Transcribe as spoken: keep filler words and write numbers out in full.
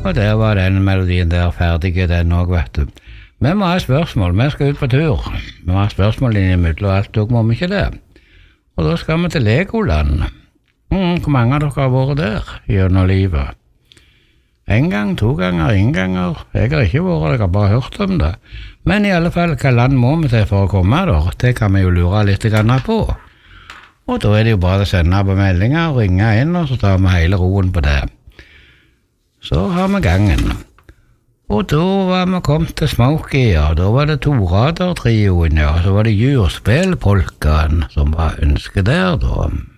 Og der var den melodien der ferdig, den også, vet du. Vi må ha spørsmål, vi skal ut på tur. Vi må ha spørsmål inn i middel og alt, og må vi ikke det. Og da skal vi til Legoland. Mm, hvor mange av dere har vært der gjennom livet? En gang, to ganger, ingen ganger. Jeg har ikke vært, jeg har bare hørt om det. Men i alle fall, hva land må vi til for å komme da? Det kan vi jo lure litt grann på. Og da er det jo bare å sende på meldinger, ringe inn, og så tar vi hele roen på det. Så har vi gangen. Og da var vi kommet til Smokey, ja. Da var det Torader-trioen, ja. Så var det Jurspelpolkaen som var ønsket der, da.